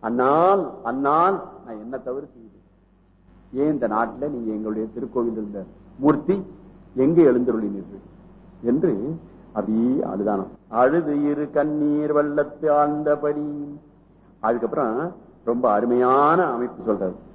அண்ணால் அண்ணால் நான் என்ன தவறு செய்யுது? ஏன் இந்த நாட்டில் நீங்க எங்களுடைய திருக்கோவில் இருந்த மூர்த்தி எங்கே எழுந்தருளினீர்கள் என்று அப்படியே அழுதானம். அழுது இரு கண்ணீர் வெள்ளத்து ஆழ்ந்தபடி. அதுக்கப்புறம் ரொம்ப அருமையான அமைப்பு சொல்றாரு.